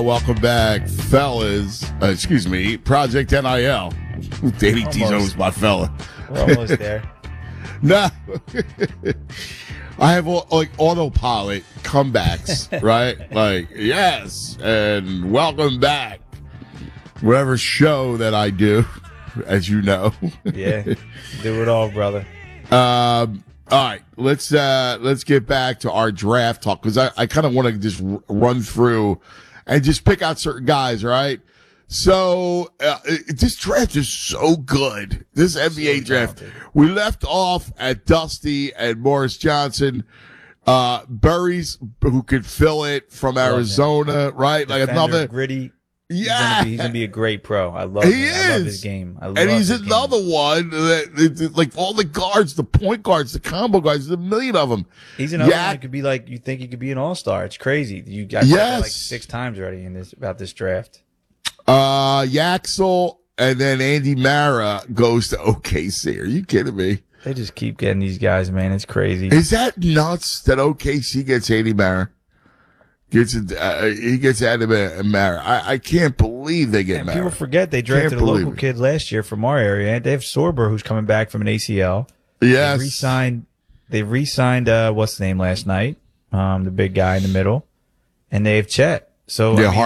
Welcome back, fellas. Excuse me, Project NIL. Danny T's always my fella. We're almost there. Nah. I have autopilot comebacks, right? Like, yes, and welcome back. Whatever show that I do, as you know. Yeah, do it all, brother. All right, let's get back to our draft talk, because I kind of want to just run through and just pick out certain guys, right? So this draft is so good. This NBA draft. We left off at Dusty and Morris Johnson. Burries, who could fill it from Arizona, right? Defender, like another gritty. Yeah, he's gonna be a great pro. I love he him. is. I love his game. And he's another one that, like all the guards, the point guards, the combo guards, there's a million of them. He's another one that could be like, you think he could be an all-star. It's crazy. You guys said that like 6 times already about this draft. Yaxel, and then Andy Mara goes to OKC. Are you kidding me? They just keep getting these guys, man. It's crazy. Is that nuts that OKC gets Andy Mara? He gets Andy Mara. I can't believe they get Mara. People forget they drafted a local kid last year from our area. They have Sorber, who's coming back from an ACL. Yes. They re-signed what's the name last night? The big guy in the middle. And they have Chet. So yeah, I mean,